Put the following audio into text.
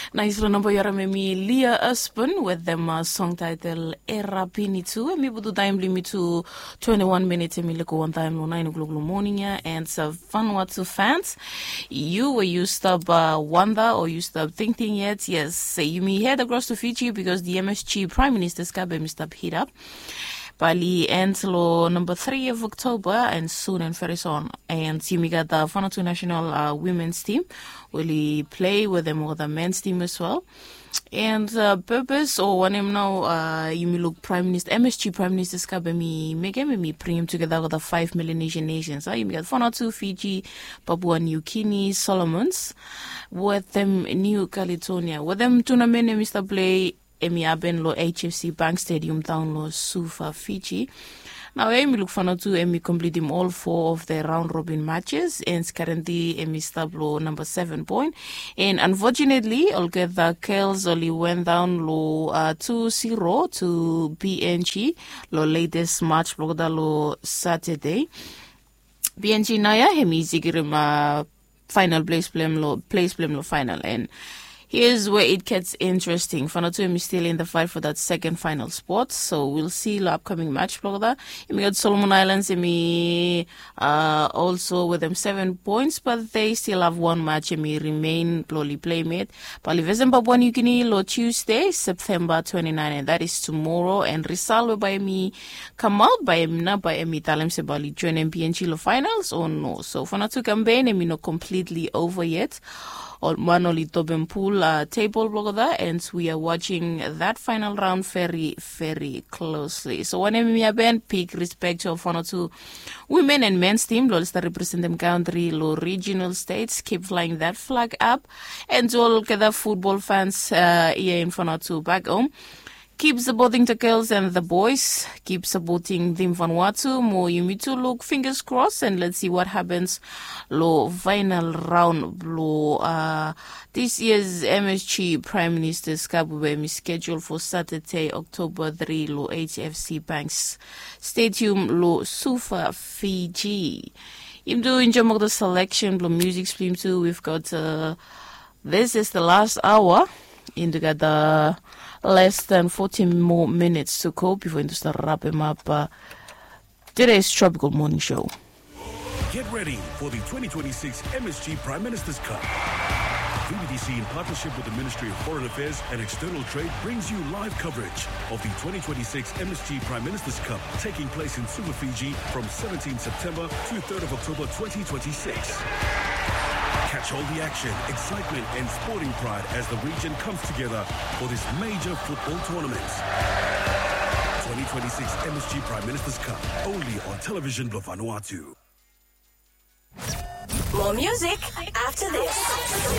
Nice number yara me Leah Uspen with them song title Era Pinitu. And me budu time limit to 21 minutes and me look one time no 9 o'clock morning ya. And so Vanuatu fans, you used to wonder or you stop thinking yet? Yes, you may head across to Fiji because the MSG Prime Minister's cabinet Mr. Hit up. Bali ends number 3 of October and soon and very soon. And you got the Vanuatu national women's team. Will he play with them or the men's team as well? And purpose or one him now you may look Prime Minister MSG Prime Minister's cabinet me premium together with the 5 Melanesian nations. You got Vanuatu, Fiji, Papua New Guinea, Solomons, with them New Caledonia, with them tournament Mr. Play. Emi aben lo HFC Bank Stadium down lo Suva, Fiji. Now Emi look for to Emi complete him all 4 of the round robin matches and currently Emi stablo number 7 point. And unfortunately, all get the Kales only went down lo 2-0 to BNG lo latest match lo Saturday. BNG naya Emi zigirim final place blame lo final and here's where it gets interesting. Vanuatu is still in the fight for that second final spot, so we'll see the upcoming match. We got Solomon Islands, also with them 7 points, but they still have one match and remain slowly playmate. Palivezem Papua New Guinea, Tuesday, September 29, and that is tomorrow. And Rizal by me come out by me Talem Sebali join MPNG finals or no. So Vanuatu campaign, not completely over yet. Or Manoli Tobin Pool table blog there, and we are watching that final round very, very closely. So when I ben peak respect to Vanuatu women and men's team, lol that represent them country, low regional states, keep flying that flag up, and all the football fans here in Vanuatu back home. Keep supporting the girls and the boys. Keep supporting them Vanuatu. Mo yumitu look fingers crossed and let's see what happens. Lo final round lo this year's MSG Prime Minister's Cup will be scheduled for Saturday, October 3 lo HFC Banks Stadium lo Suva, Fiji. Imdu enjoy the selection lo music stream too. We've got this is the last hour in the less than 14 more minutes to go before we start wrapping up today's Tropical Morning Show. Get ready for the 2026 MSG Prime Minister's Cup. VBDC, in partnership with the Ministry of Foreign Affairs and External Trade, brings you live coverage of the 2026 MSG Prime Minister's Cup, taking place in Suva, Fiji from 17 September to 3rd of October 2026. Catch all the action, excitement, and sporting pride as the region comes together for this major football tournament. 2026 MSG Prime Minister's Cup, only on Television Vanuatu. More music after this.